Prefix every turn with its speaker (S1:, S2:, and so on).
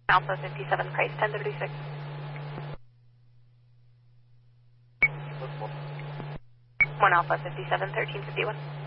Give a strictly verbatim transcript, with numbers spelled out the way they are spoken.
S1: Alpha fifty-seven, price ten thirty-six. one Alpha fifty-seven, thirteen fifty-one.